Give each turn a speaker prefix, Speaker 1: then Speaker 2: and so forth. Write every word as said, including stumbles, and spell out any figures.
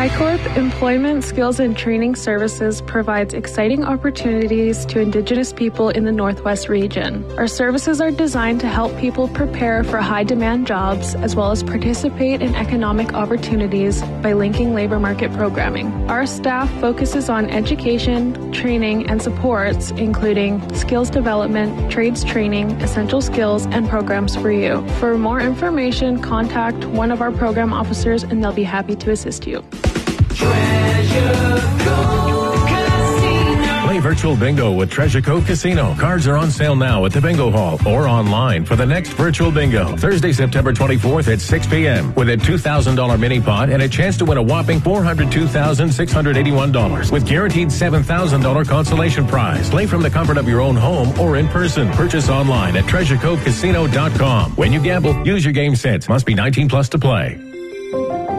Speaker 1: TriCorp Employment, Skills, and Training Services provides exciting opportunities to Indigenous people in the Northwest region. Our services are designed to help people prepare for high-demand jobs as well as participate in economic opportunities by linking labor market programming. Our staff focuses on education, training, and supports, including skills development, trades training, essential skills, and programs for you. For more information, contact one of our program officers and they'll be happy to assist you.
Speaker 2: Treasure Cove Casino. Play virtual bingo with Treasure Cove Casino. Cards are on sale now at the bingo hall or online for the next virtual bingo. Thursday, September twenty-fourth at six p.m. with a two thousand dollars mini pot and a chance to win a whopping four hundred two thousand six hundred eighty-one dollars with guaranteed seven thousand dollars consolation prize. Play from the comfort of your own home or in person. Purchase online at treasure cove casino dot com. When you gamble, use your game sense. Must be nineteen plus to play.